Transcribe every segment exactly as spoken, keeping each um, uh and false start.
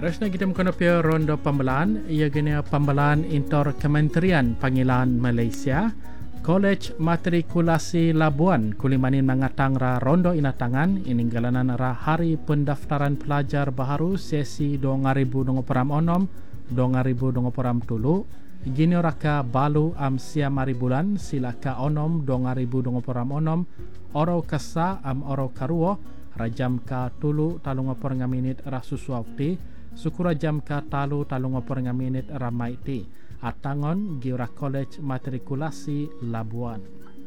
Arasna kita mengkonopia rondo pembelaan, ia gena pembelaan intor Kementerian Panggilan Malaysia, College Matrikulasi Labuan kulimanin mengatang ra rondo inatangan ininggalanan ra hari pendaftaran pelajar baharu sesi dua ribu dua puluh enam dua ribu dua puluh tujuh gini raka balu am siam hari bulan silaka onom dua ribu dua puluh enam oro kasa am oro karuo rajam ka tulu talung opor ngaminit rasusu aufti sukura jam ka talu talung opor ngaminit ramaiti atangon Giura College Matrikulasi Labuan.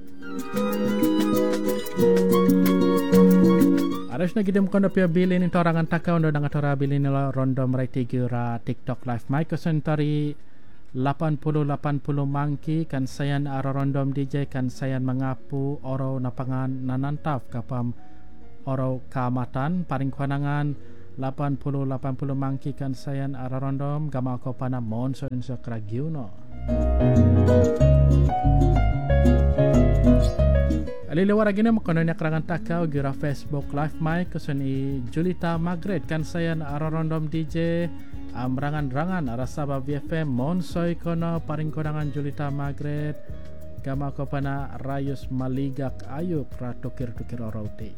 Arasna kita mukon pia bilin into orangan taka undo dengan tora bilin lo rondo meraiti Giura TikTok live mic sentari lapan puluh lapan puluh mangki kan sayan aro rondom D J kan sayan mengapu oro napangan nanantaf kapam oro kamatan paring kuanangan lapan puluh lapan puluh mangki kan sayan aro rondom gama ko pana monso inso kragiuno. Ali lewara gini makononya kerangan takau gira Facebook live mic keseni Julita Margaret kan sayan aro rondom D J amrangan-rangan arasaba V F M monsoi kono paring konangan Julita Margaret gama ko pana Rayus Maligak Ayub ratukir-tukir orauti.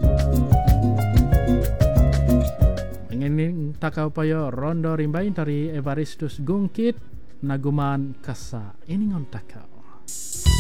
Ingin takau payo rondo rimbain dari Evaristus Gungkit Naguman Kasa ini ngon takau.